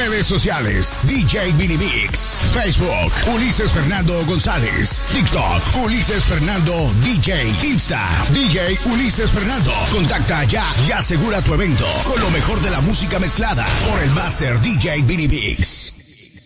Redes sociales, DJ Vinny Mix. Facebook, Ulises Fernando González. TikTok, Ulises Fernando DJ. Insta, DJ Ulises Fernando. Contacta ya y asegura tu evento con lo mejor de la música mezclada por el Master DJ Vinny Mix.